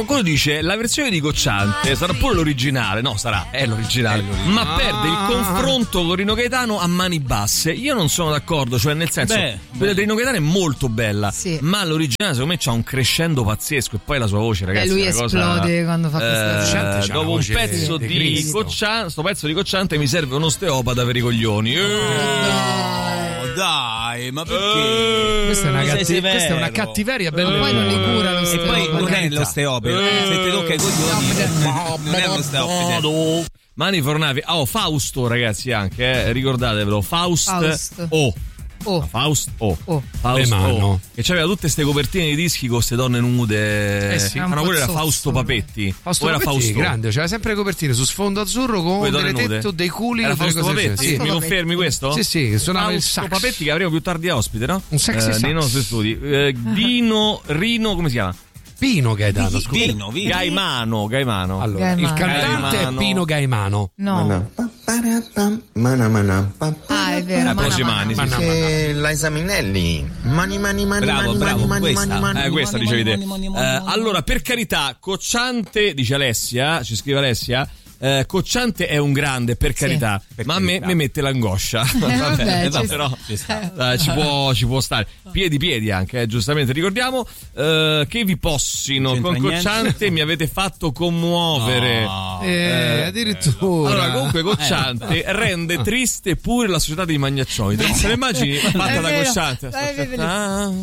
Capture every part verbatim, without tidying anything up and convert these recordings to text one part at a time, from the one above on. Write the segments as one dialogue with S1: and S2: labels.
S1: qualcuno dice la versione di Cocciante sarà pure l'originale. No, sarà, è l'originale, ma perde il confronto con Rino Gaetano a mani basse. Io non sono d'accordo, cioè nel senso
S2: Beh,
S1: quella di Rino Gaetano è molto bella,
S3: sì.
S1: ma l'originale secondo me c'ha un crescendo pazzesco e poi la sua voce, ragazzi,
S3: e lui
S1: è una
S3: esplode
S1: cosa,
S3: quando fa questa
S1: eh, dopo un pezzo di, di Cocciante, sto pezzo di Cocciante mi serve un osteopata per i coglioni. Eh.
S2: Oh, dai, ma perché?
S4: Eh, questa, è una
S2: Sei
S4: catti-
S2: severo.
S4: questa è una cattiveria bella.
S3: Ma poi non li cura
S2: E poi non è l'osteopata,
S1: Eh.
S2: se ti tocca i coglioni non è l'osteopata.
S1: Mani Fornavi. Oh, Fausto, ragazzi, anche, eh, ricordatevelo, Faust,
S3: Faust.
S1: Oh.
S3: Oh.
S1: Faust oh,
S3: Oh.
S1: Faust
S4: Le mano.
S1: oh. Che c'aveva tutte ste copertine di dischi con queste donne nude.
S4: Eh sì.
S1: Ah, no, quello era
S3: Un po'
S1: Fausto
S3: zozzo.
S1: Papetti.
S4: Fausto
S1: o era
S4: Papetti,
S1: Fausto
S4: grande, c'era sempre le copertine su sfondo azzurro con
S1: Quelle donne
S4: delle tette o
S1: nude.
S4: dei culi.
S1: Era
S4: o delle
S1: Fausto
S4: cose del
S1: Papetti?
S4: genere.
S1: Mi
S3: Fausto
S1: confermi questo?
S4: Sì, sì, suonava il
S1: Fausto
S4: sax.
S1: Papetti, che avremo più tardi ospite, no?
S4: Un sexy
S1: eh,
S4: sax.
S1: nei nostri studi. Eh, Dino Rino, come si chiama?
S4: Pino Gaetano, scusa.
S2: Vino, vino.
S1: Gaimano, Gaimano.
S4: Allora, il
S3: Gaimano.
S4: cantante
S1: Gaimano.
S4: è Pino Gaimano.
S3: No.
S5: Mana mana
S3: Ah, è vero.
S1: Eh,
S3: Mana,
S1: Posi
S3: mana.
S1: Mani, sì,
S4: Mana,
S1: sì.
S4: mana.
S5: e Liza Minnelli. Mani mani mani
S2: Bravo,
S5: mani
S2: bravo,
S5: mani
S2: questa.
S5: mani mani
S1: Eh, questa
S2: Money,
S1: dicevi te.
S2: money, money, money,
S1: Eh,
S2: money.
S1: allora, per carità, Cocciante, dice Alessia, ci scrive Alessia, eh, Cocciante è un grande, per carità,
S2: Per
S1: ma a me
S2: carità.
S1: mi mette l'angoscia.
S3: vabbè,
S1: eh,
S3: ci
S1: però
S2: Ci sta.
S1: eh, ci, può, ci può stare. Piedi piedi anche, eh, giustamente ricordiamo eh, che vi possino
S2: Non
S1: con
S2: c'entra
S1: Cocciante
S2: niente.
S1: mi avete fatto commuovere.
S2: No.
S4: Eh, addirittura.
S1: Allora, comunque Cocciante rende triste pure la società dei Magnaccioni. Te se le immagini fatta
S3: È
S1: da
S3: vero.
S1: Cocciante?
S3: È vero.
S1: Ah.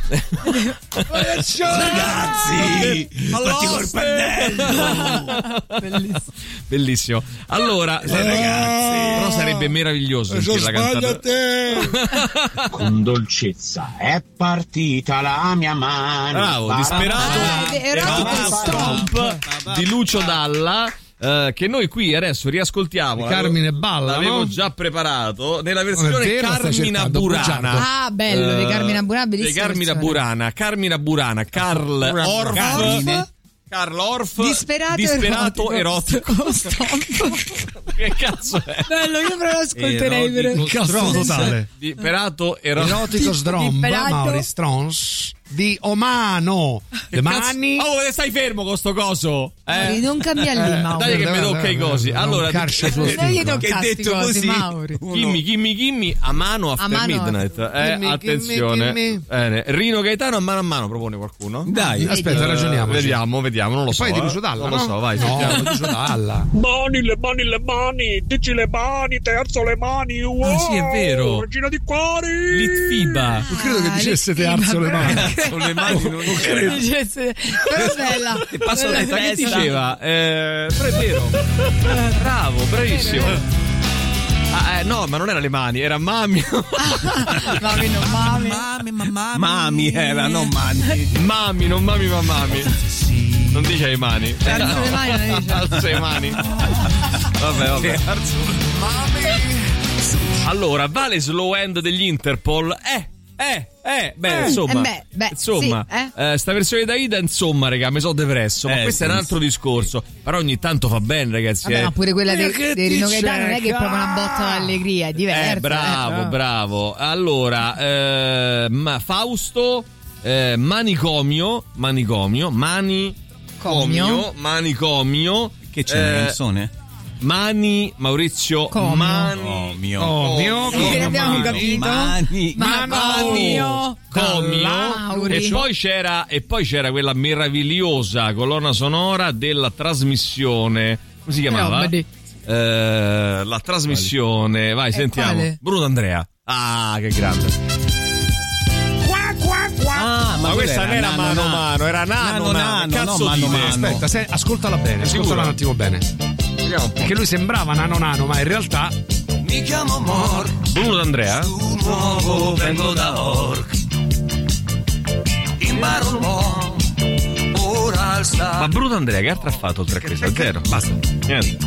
S2: Ragazzi, fatti col pannello.
S3: Bellissimo.
S1: Bellissimo. Allora, però sarebbe meraviglioso sentirla cantata.
S6: Con dolcezza è partita la mia mano.
S1: Bravo, disperato
S3: Ah, erotico
S1: Stomp di Lucio Dalla. eh, che noi qui adesso riascoltiamo.
S4: Di Carmine Balla,
S1: l'avevo
S4: no?
S1: già preparato nella
S4: Non è
S1: versione
S4: vero, stai
S1: Carmina
S4: cercando,
S1: Burana.
S4: bugiardo.
S3: Ah, bello, di Carmina Burana,
S1: di
S3: bellissima
S1: Carmina
S3: versione.
S1: Burana, Carmina Burana, Carl Orff,
S3: Carmine.
S1: Carl Orff,
S3: Disperato,
S1: disperato
S3: erotico.
S1: erotico. Che cazzo è?
S3: Bello, io però lo ascolterei.
S2: Erotico.
S3: però.
S4: Caso totale.
S1: Disperato erotico.
S4: Erotico Sdromb,
S3: Disperato.
S4: Mauri Strons di Omano. Le mani.
S1: Oh, stai fermo con sto coso.
S3: Mauri,
S1: Eh?
S3: non cambia lì, Mauri.
S1: Dai che mi
S4: Dai,
S1: tocca
S4: dai,
S1: i cosi.
S4: dai,
S1: Allora,
S4: non carcia sullo
S1: eh,
S3: Non gli
S4: stinco.
S3: tocca
S2: Che
S3: sti
S2: detto
S3: cosi,
S2: così.
S3: Mauri.
S1: Kimmy, Kimmy, Kimmy a mano after
S3: A mano
S1: midnight. Eh,
S4: Kimmy,
S1: attenzione.
S4: Kimmy, Kimmy.
S1: Bene. Rino Gaetano a mano a mano propone qualcuno?
S2: Dai,
S4: Aspetta,
S1: Eh,
S4: ragioniamo.
S1: Vediamo, vediamo, non lo
S4: E
S1: so.
S4: poi di
S1: eh.
S4: Lucio Dalla,
S1: Non lo
S4: no?
S1: so, vai,
S4: No,
S1: sentiamo.
S4: di Lucio Dalla.
S6: Mani, le mani, le mani, dici le mani, terzo le mani, wow,
S1: Ah, sì, è vero.
S6: regina di cuori.
S1: Litfiba.
S4: Non credo che
S3: Ah,
S4: dicesse
S3: Litfiba,
S4: terzo le mani.
S2: con le mani non
S3: Però bella.
S2: Ti passo la
S1: Aspetta, che
S2: testa.
S1: diceva? Eh, però è vero. Bravo, bravissimo. Ah, eh, no, ma non era le mani, era mami.
S3: Mami, non mami.
S2: Mami, mamma, mami era, non mani.
S1: Mami, non mami, ma mami. Non dice le mani.
S3: Alzo le mani, non dice.
S1: Alza le mani. Vabbè, vabbè. Allora, vale slow end degli Interpol? Eh, eh, eh, beh,
S3: Eh,
S1: insomma,
S3: eh, beh, beh,
S1: insomma,
S3: sì, eh.
S1: eh, sta versione da Ida, insomma, raga, mi so depresso, ma
S2: Eh,
S1: questo
S2: sì,
S1: è un altro discorso, però ogni tanto fa bene, ragazzi.
S3: Vabbè,
S1: eh.
S3: ma pure quella
S4: Eh,
S3: dei
S4: che
S3: dei
S4: ti
S3: Rino Gaetano non è che è
S4: cerca?
S3: proprio una botta d'allegria, è diversa.
S1: Eh, bravo,
S3: eh.
S1: bravo. Allora, eh, ma Fausto, eh, manicomio, manicomio, manicomio,
S3: Comio.
S1: manicomio.
S2: Che c'è una
S1: eh,
S2: canzone?
S1: Mani, Maurizio,
S3: Comio.
S1: mani,
S2: Oh mio.
S4: Oh, mio,
S3: Sì, che ne abbiamo
S4: mani.
S3: capito.
S2: Mani.
S3: Ma
S1: Comio, comio.
S3: Mauri.
S1: E poi c'era e poi c'era quella meravigliosa colonna sonora della trasmissione. Come si chiamava?
S3: Roba di-
S1: Eh, la trasmissione. Vai, sentiamo.
S3: quale?
S1: Bruno D'Andrea. Ah, che grande.
S2: Ah,
S1: Ma, questa non era
S2: nano,
S1: mano a
S2: nano.
S1: mano, era nano,
S2: Nano,
S1: nano.
S2: nano,
S1: Cazzo
S2: no, mano,
S1: dite?
S2: mano.
S4: Aspetta, se- ascoltala bene,
S1: Sicuro?
S4: ascoltala un attimo bene.
S1: Vediamo un po'.
S4: Perché lui sembrava nano nano, ma in realtà
S2: Mi chiamo amor,
S1: Bruno D'Andrea?
S2: tu nuovo vengo da Orc. Imparo un po', ora al
S1: Ma Bruno D'Andrea che altro ha fatto oltre a questo? Zero. Basta. Niente.